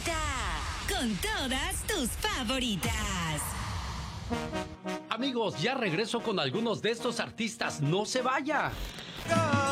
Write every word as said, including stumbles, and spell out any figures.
favorita, con todas tus favoritas. Amigos, ya regreso con algunos de estos artistas. ¡No se vaya!